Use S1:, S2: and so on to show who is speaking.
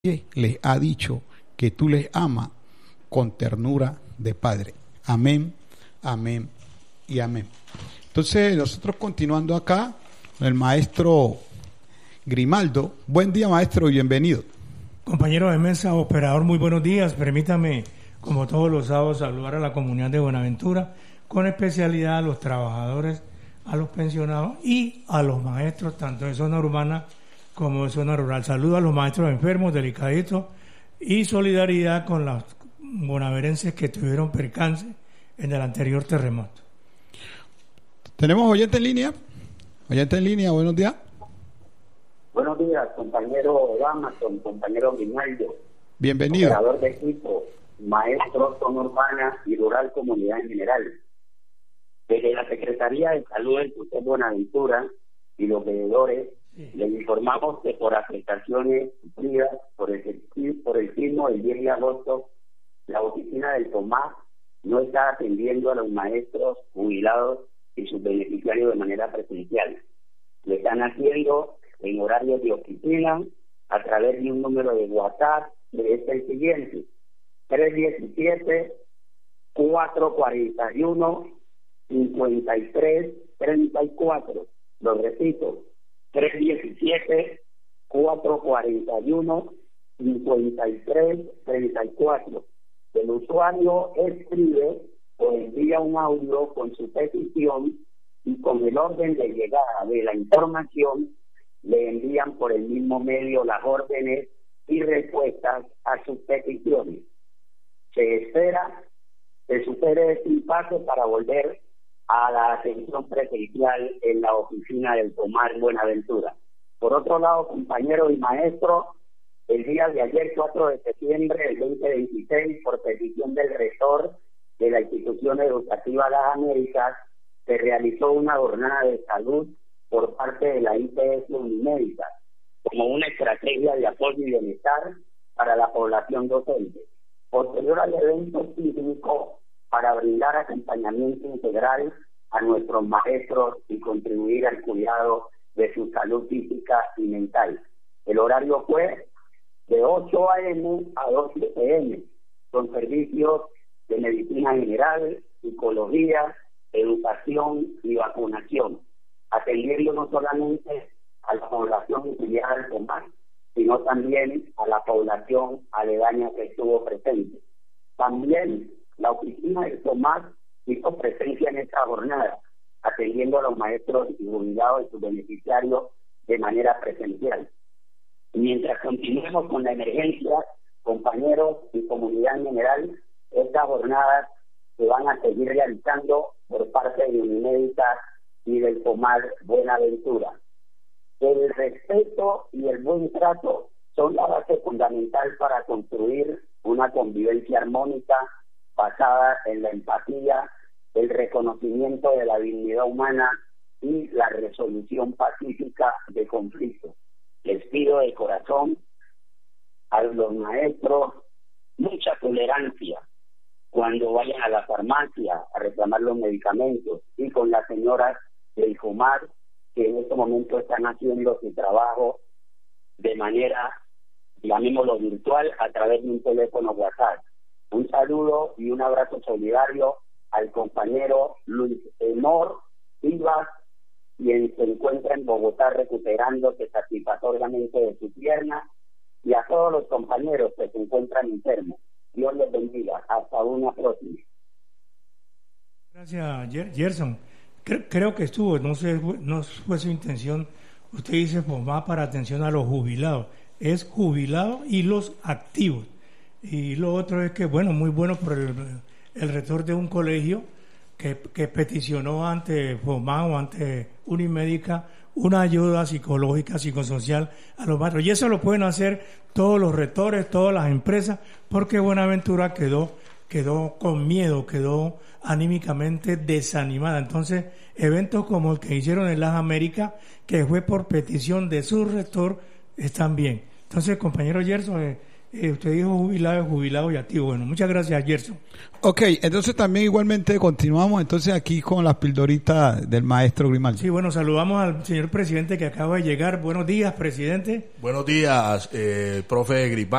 S1: les ha dicho que tú les amas con ternura de padre. Amén, amén y amén. Entonces, nosotros continuando acá, el maestro Grimaldo. Buen día, maestro, y bienvenido.
S2: Compañero de mesa, operador, muy buenos días. Permítame, como todos los sábados, saludar a la comunidad de Buenaventura, con especialidad a los trabajadores, a los pensionados y a los maestros, tanto de zona urbana como de zona rural. Saludo a los maestros enfermos, delicaditos, y solidaridad con los bonaverenses que tuvieron percance en el anterior terremoto.
S1: ¿Tenemos oyente en línea? Oyente en línea, buenos días.
S3: Buenos días, compañero Amazon, compañero Grimaldo.
S1: Bienvenido.
S3: Operador de equipo, maestro zona urbana y rural, comunidad en general. Desde la Secretaría de Salud del Sur Buenaventura y los veedores, les informamos que por afectaciones sufridas por el sismo del 10 de agosto, la oficina del Tomás no está atendiendo a los maestros jubilados y sus beneficiarios de manera presencial. Lo están haciendo en horarios de oficina a través de un número de WhatsApp de el siguiente: 317-441-5334. Lo repito, 317-441-5334. El usuario escribe o envía un audio con su petición y con el orden de llegada de la información le envían por el mismo medio las órdenes y respuestas a sus peticiones. Se espera que supere este impasse para volver a la atención presencial en la oficina del Tomás Buenaventura. Por otro lado, compañeros y maestros, el día de ayer, 4 de septiembre del 2026, por petición del rector de la institución educativa Las Américas, se realizó una jornada de salud por parte de la IPS Unimédica, como una estrategia de apoyo y bienestar para la población docente. Posterior al evento cívico, para brindar acompañamiento integral a nuestros maestros y contribuir al cuidado de su salud física y mental. El horario fue de 8 a.m. a 12 p.m., con servicios de medicina general, psicología, educación y vacunación, atendiendo no solamente a la población auxiliar del Tomás, sino también a la población aledaña que estuvo presente. También la oficina del Tomás hizo presencia en esta jornada, atendiendo a los maestros y jubilados y sus beneficiarios de manera presencial. Mientras continuemos con la emergencia, compañeros y comunidad en general, estas jornadas se van a seguir realizando por parte de Unimédica y del Tomás Buenaventura. El respeto y el buen trato son la base fundamental para construir una convivencia armónica basada en la empatía, el reconocimiento de la dignidad humana y la resolución pacífica de conflictos. Les pido de corazón a los maestros mucha tolerancia cuando vayan a la farmacia a reclamar los medicamentos, y con las señoras del FOMAR que en este momento están haciendo su trabajo de manera, llamémoslo virtual, a través de un teléfono WhatsApp. Un saludo y un abrazo solidario al compañero Luis Enor Silva, quien se encuentra en Bogotá recuperándose satisfactoriamente de su pierna, y a todos los compañeros que se encuentran enfermos. Dios les bendiga. Hasta una próxima.
S2: Gracias, Gerson. Creo que estuvo, no fue su intención. Usted dice FOMA para atención a los jubilados. Es jubilados y los activos. Y lo otro es que, bueno, muy bueno por el rector de un colegio que peticionó ante FOMA o ante Unimédica una ayuda psicológica, psicosocial a los maestros. Y eso lo pueden hacer todos los rectores, todas las empresas, porque Buenaventura quedó con miedo, quedó anímicamente desanimada. Entonces, eventos como el que hicieron en Las Américas, que fue por petición de su rector, están bien. Entonces, compañero Gerson, usted dijo jubilado y activo. Bueno, muchas gracias, Gerson.
S1: Ok, entonces también igualmente continuamos entonces aquí con las pildoritas del maestro Grimaldo.
S2: Sí, bueno, saludamos al señor presidente que acaba de llegar. Buenos días, presidente.
S4: Buenos días, profe Grimaldo.